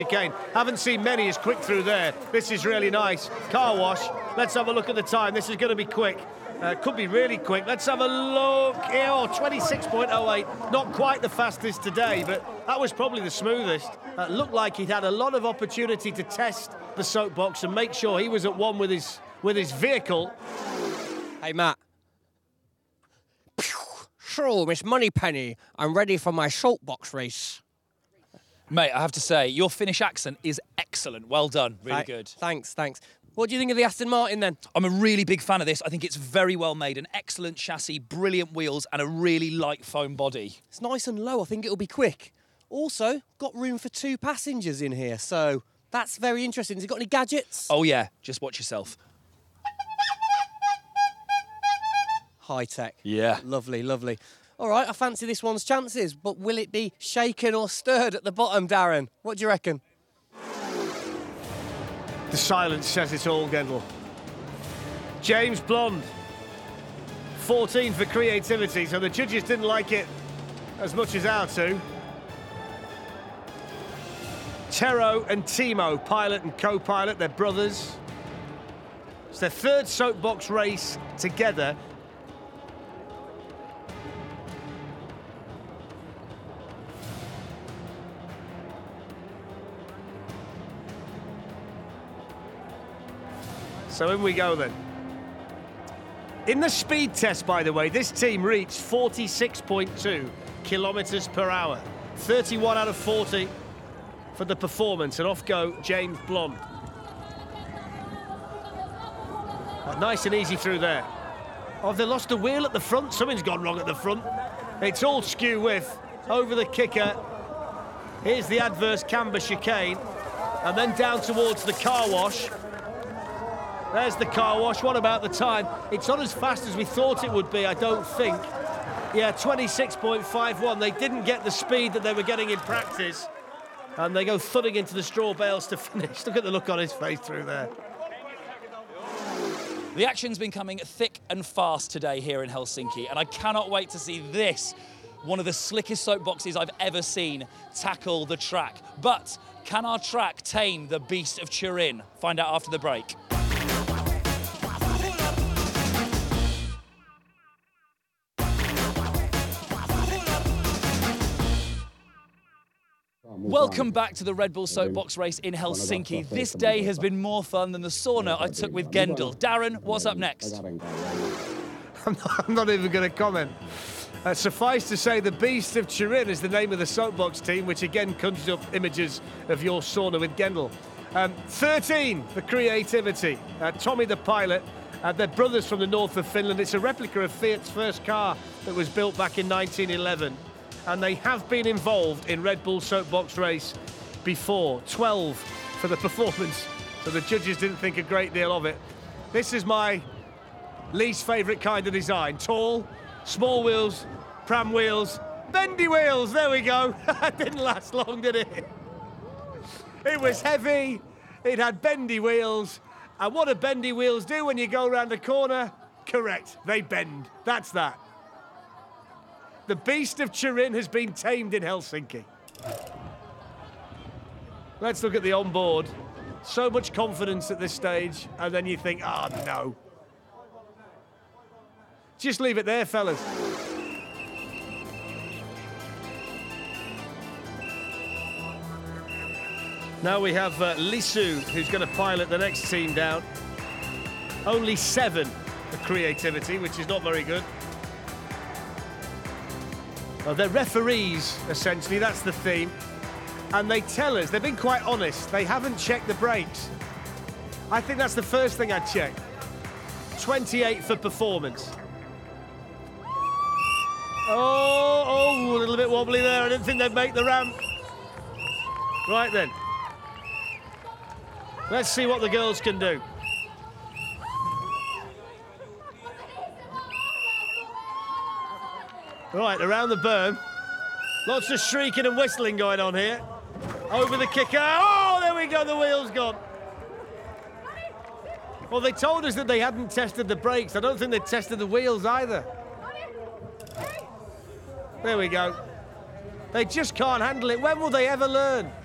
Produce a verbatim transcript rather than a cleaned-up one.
Again, haven't seen many as quick through there. This is really nice. Car wash. Let's have a look at the time. This is going to be quick. Uh, could be really quick. Let's have a look here. Oh, twenty-six point oh eight. Not quite the fastest today, but that was probably the smoothest. Uh, looked like he'd had a lot of opportunity to test the soapbox and make sure he was at one with his with his vehicle. Hey, Matt. So, Miss Moneypenny, I'm ready for my soapbox race. Mate, I have to say, your Finnish accent is excellent. Well done. Really Th good. Thanks, thanks. What do you think of the Aston Martin, then? I'm a really big fan of this. I think it's very well made. An excellent chassis, brilliant wheels, and a really light foam body. It's nice and low. I think it'll be quick. Also, got room for two passengers in here, so that's very interesting. Has it got any gadgets? Oh, yeah. Just watch yourself. High tech. Yeah. Lovely, lovely. All right, I fancy this one's chances, but will it be shaken or stirred at the bottom, Darren? What do you reckon? The silence says it all, Gendel. James Blonde, fourteen for creativity, so the judges didn't like it as much as our two. Tero and Timo, pilot and co-pilot, they're brothers. It's their third soapbox race together. So in we go then. In the speed test, by the way, this team reached forty-six point two kilometres per hour. thirty-one out of forty for the performance, and off go James Blonde. Uh, nice and easy through there. Oh, have they lost a wheel at the front? Something's gone wrong at the front. It's all skew width over the kicker. Here's the adverse camber chicane, and then down towards the car wash. There's the car wash. What about the time? It's not as fast as we thought it would be, I don't think. Yeah, twenty-six point five one. They didn't get the speed that they were getting in practice. And they go thudding into the straw bales to finish. Look at the look on his face through there. The action's been coming thick and fast today here in Helsinki, and I cannot wait to see this, one of the slickest soapboxes I've ever seen, tackle the track. But can our track tame the beast of Turin? Find out after the break. Welcome back to the Red Bull Soapbox race in Helsinki. This day has been more fun than the sauna I took with Gendel. Darren, what's up next? I'm not, I'm not even going to comment. Uh, suffice to say, the Beast of Turin is the name of the soapbox team, which again conjures up images of your sauna with Gendel. Um, thirteen for creativity. Uh, Tommy the pilot. Uh, they're brothers from the north of Finland. It's a replica of Fiat's first car that was built back in nineteen eleven. And they have been involved in Red Bull Soapbox race before. twelve for the performance, so the judges didn't think a great deal of it. This is my least favourite kind of design. Tall, small wheels, pram wheels, bendy wheels, there we go. That didn't last long, did it? It was heavy, it had bendy wheels, and what do bendy wheels do when you go around a corner? Correct, they bend, that's that. The Beast of Turin has been tamed in Helsinki. Let's look at the onboard. So much confidence at this stage, and then you think, oh, no. Just leave it there, fellas. Now we have uh, Lisu, who's going to pilot the next team down. Only seven for creativity, which is not very good. Well, they're referees, essentially, that's the theme. And they tell us, they've been quite honest, they haven't checked the brakes. I think that's the first thing I'd check. twenty-eight for performance. Oh, oh, a little bit wobbly there. I didn't think they'd make the ramp. Right then. Let's see what the girls can do. Right, around the berm. Lots of shrieking and whistling going on here. Over the kicker. Oh, there we go, the wheel's gone. Well, they told us that they hadn't tested the brakes. I don't think they tested the wheels either. There we go. They just can't handle it. When will they ever learn?